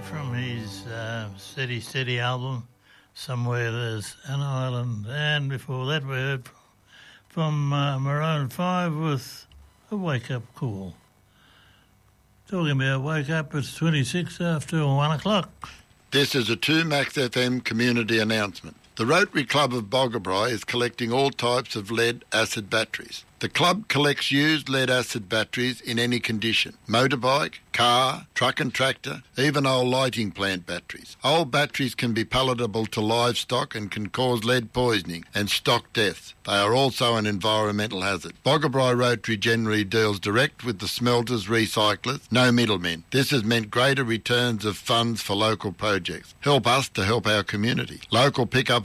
from his Steady Steady album, Somewhere There's an Island. And before that we heard from Maroon 5 with A Wake Up Call. Talking about wake up, it's 26 after 1 o'clock. This is a 2 Max FM community announcement. The Rotary Club of Boggabri is collecting all types of lead-acid batteries. The club collects used lead-acid batteries in any condition: motorbike, car, truck and tractor, even old lighting plant batteries. Old batteries can be palatable to livestock and can cause lead poisoning and stock deaths. They are also an environmental hazard. Boggabri Rotary generally deals direct with the smelters, recyclers, no middlemen. This has meant greater returns of funds for local projects. Help us to help our community. Local pickup